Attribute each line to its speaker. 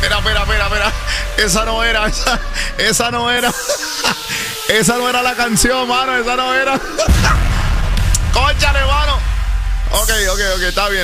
Speaker 1: Espera. Esa no era, esa no era. Esa no era la canción, mano. Esa no era. Cónchale, mano. Ok, está bien.